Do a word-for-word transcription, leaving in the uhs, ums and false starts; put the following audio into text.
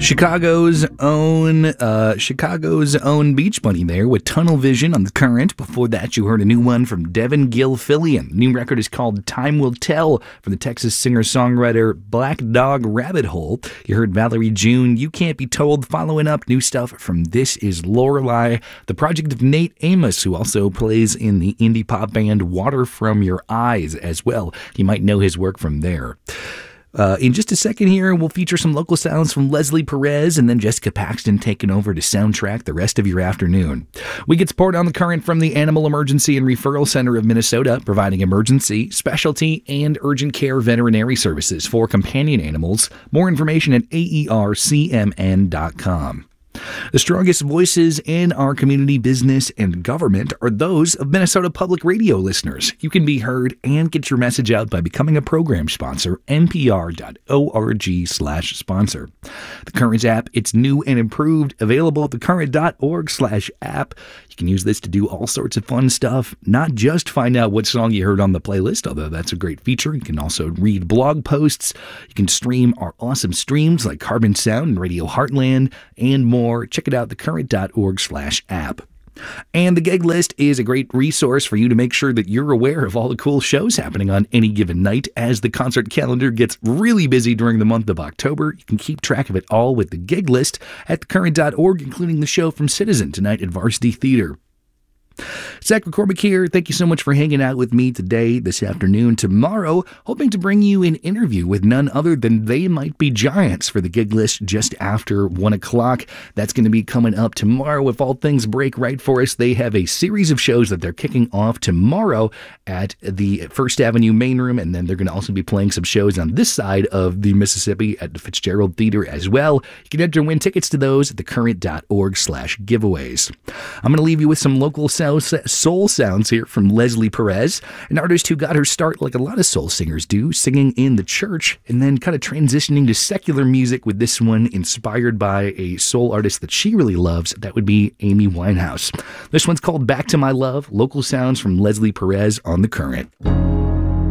Chicago's own uh, Chicago's own Beach Bunny there with Tunnel Vision on The Current. Before that, you heard a new one from Devin Gilfillian. The new record is called Time Will Tell from the Texas singer-songwriter Black Dog Rabbit Hole. You heard Valerie June, You Can't Be Told, following up new stuff from This Is Lorelei, the project of Nate Amos, who also plays in the indie pop band Water From Your Eyes as well. You might know his work from there. Uh, in just a second here, we'll feature some local sounds from Leslie Perez and then Jessica Paxton taking over to soundtrack the rest of your afternoon. We get support on The Current from the Animal Emergency and Referral Center of Minnesota, providing emergency, specialty, and urgent care veterinary services for companion animals. More information at A E R C M N dot com. The strongest voices in our community, business, and government are those of Minnesota Public Radio listeners. You can be heard and get your message out by becoming a program sponsor, N P R dot org slash sponsor. The Current app, it's new and improved, available at the current dot org slash app. You can use this to do all sorts of fun stuff, not just find out what song you heard on the playlist, although that's a great feature. You can also read blog posts. You can stream our awesome streams like Carbon Sound and Radio Heartland and more. Check it out, the current dot org slash app. And the gig list is a great resource for you to make sure that you're aware of all the cool shows happening on any given night. As the concert calendar gets really busy during the month of October, you can keep track of it all with the gig list at the current dot org, including the show from Citizen tonight at Varsity Theater. Zach McCormick here. Thank you so much for hanging out with me today, this afternoon. Tomorrow, hoping to bring you an interview with none other than They Might Be Giants for the gig list just after one o'clock. That's going to be coming up tomorrow if all things break right for us. They have a series of shows that they're kicking off tomorrow at the First Avenue Main Room, and then they're going to also be playing some shows on this side of the Mississippi at the Fitzgerald Theater as well. You can enter and win tickets to those at the current dot org slash giveaways. I'm going to leave you with some local soul sounds here from Leslie Perez, an artist who got her start like a lot of soul singers do, singing in the church and then kind of transitioning to secular music with this one inspired by a soul artist that she really loves. That would be Amy Winehouse. This one's called Back to My Love, local sounds from Leslie Perez on The Current.